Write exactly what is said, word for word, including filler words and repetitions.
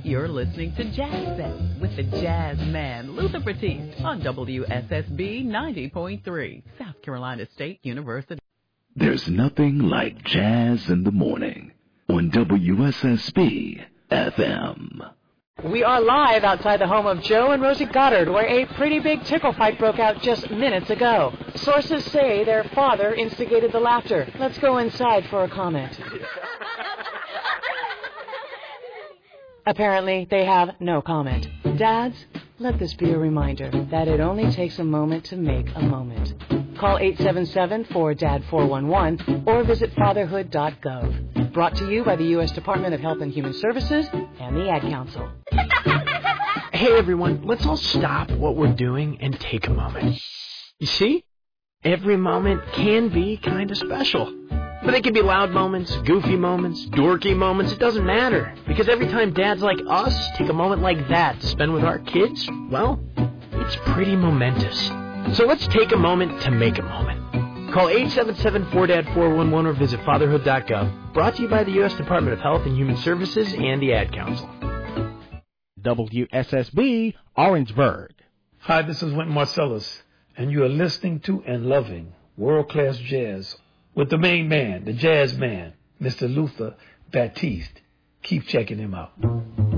You're listening to Jazz Fest with the Jazz Man, Luther Batiste, on W S S B ninety point three, South Carolina State University. There's nothing like jazz in the morning on W S S B F M. We are live outside the home of Joe and Rosie Goddard, where a pretty big tickle fight broke out just minutes ago. Sources say their father instigated the laughter. Let's go inside for a comment. Apparently, they have no comment. Dads, let this be a reminder that it only takes a moment to make a moment. Call eight seven seven, four D A D, four one one or visit fatherhood dot gov. Brought to you by the U S Department of Health and Human Services and the Ad Council. Hey everyone, let's all stop what we're doing and take a moment. You see? Every moment can be kind of special. But it can be loud moments, goofy moments, dorky moments, it doesn't matter. Because every time dads like us take a moment like that to spend with our kids, well, it's pretty momentous. So let's take a moment to make a moment. Call eight seven seven, four D A D, four one one or visit fatherhood dot gov. Brought to you by the U S Department of Health and Human Services and the Ad Council. W S S B, Orangeburg. Hi, this is Wynton Marcellus, and you are listening to and loving world-class jazz with the main man, the jazz man, Mister Luther Batiste. Keep checking him out.